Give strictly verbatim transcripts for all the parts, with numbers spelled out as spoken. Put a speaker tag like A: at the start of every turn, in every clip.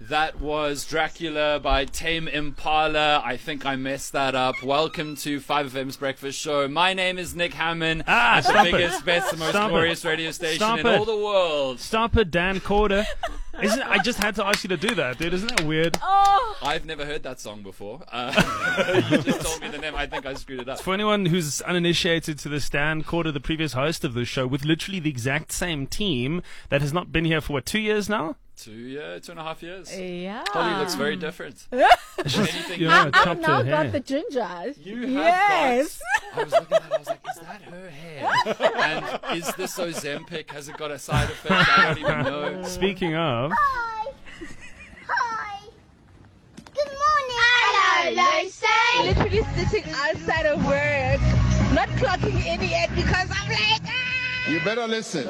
A: That was Dracula by Tame Impala. I think I messed that up. Welcome to five F M's Breakfast Show. My name is Nick Hammond.
B: Ah,
A: at the
B: stop
A: biggest,
B: it.
A: best, and most
B: Stop
A: glorious
B: it.
A: radio station
B: Stop
A: in
B: it.
A: all the world.
B: Stop it, Dan Corder. Isn't I just had to ask you to do that, dude. Isn't that weird?
C: Oh,
A: I've never heard that song before. Uh, you just told me the name. I think I screwed it up.
B: For anyone who's uninitiated to this, Dan Corder, the previous host of the show, with literally the exact same team that has not been here for, what, two years now?
A: Two, yeah, two and a half years.
C: yeah.
A: Holly looks very different. Anything
B: You
A: you,
B: know,
C: I, I've
B: chopped
C: now
B: her
C: got
B: hair.
C: the ginger.
A: you have
C: Yes.
A: got. I was looking at it, I was like, is that her hair? And is this Ozempic? Has it got a side effect? I don't even know.
B: Speaking of,
D: Hi. Hi. Good morning. Hello, Lucy.
E: Literally sitting outside of work, not clocking in yet because I'm like, ah!
F: You better listen.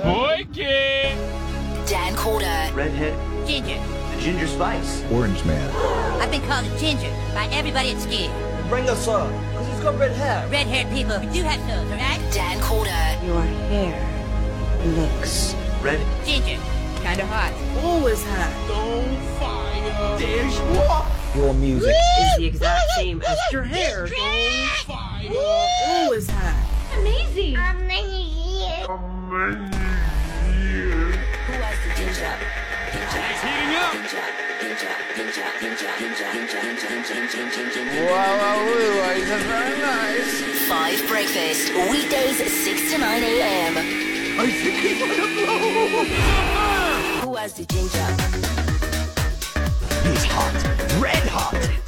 G: Dan Corder.
H: Redhead,
I: Ginger.
H: the ginger spice.
F: Orange man.
I: I've been called a ginger by everybody at school.
H: Bring us up, because he's got red hair.
I: Red-haired people do have those, alright?
G: Dan Corder.
E: Your hair looks
H: Red.
I: Ginger. Kinda hot.
E: always hot.
H: Your music.
E: Is the exact same as your hair. Always hot.
D: Amazing. Amazing.
G: Who has the ginger? Five Breakfast, weekdays six to nine a.m.
F: I think he might have blown.
G: Who has the ginger?
H: He's hot. Red hot.